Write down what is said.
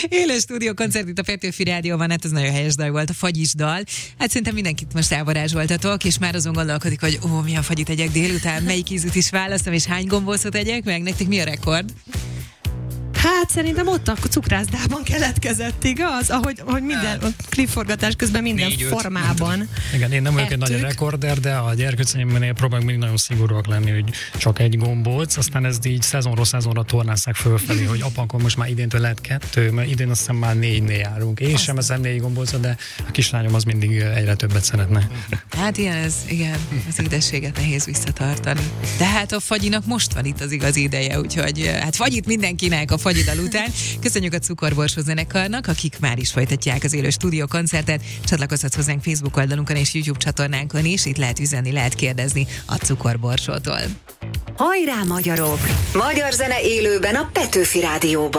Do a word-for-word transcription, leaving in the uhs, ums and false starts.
Élő stúdió koncert itt a Petőfi Rádióban, hát ez nagyon helyes dal volt, a Fagyis dal. Hát szerintem mindenkit most elvarázsoltatok, és már azon gondolkodik, hogy ó, milyen fagyit tegyek délután, melyik ízűt is választom, és hány gombócot tegyek meg, nektek mi a rekord? Hát szerintem ott a cukrászdában keletkezett, igaz? Ahogy, ahogy minden a klipforgatás közben minden Négy, formában. Igen, én nem vagyok egy nagy rekorder, de a gyerkőcönyömnél próbálunk mindig nagyon szigorúak lenni, hogy csak egy gombóc, aztán ez így szezonról szezonra tornásszák fölfelé, hogy apa, akkor most már idéntől lehet kettő, mert idén azt hiszem már négynél járunk. Én sem eszem négy gombócot, de a kislányom az mindig egyre többet szeretne. Hát ilyen ez, igen, az édességet nehéz visszatartani. De hát a fagyinak most van itt az igazi ideje, úgyhogy hát fagyit mindenkinek a fagyidal után. Köszönjük a Cukorborsó zenekarnak, akik már is folytatják az élő stúdió koncertet. Csatlakozhatsz hozzánk Facebook oldalunkon és YouTube csatornánkon is, itt lehet üzenni, lehet kérdezni a Cukorborsótól. Hajrá, magyarok! Magyar zene élőben a Petőfi Rádióban.